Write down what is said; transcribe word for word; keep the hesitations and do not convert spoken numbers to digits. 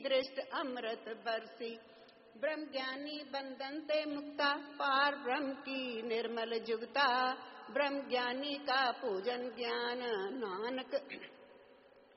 दृष्ट अमृत बरसी। ब्रह्म ज्ञानी बंधनते मुक्ता, पार ब्रह्म की निर्मल जुगता। ब्रह्म ज्ञानी का पूजन ज्ञान, नानक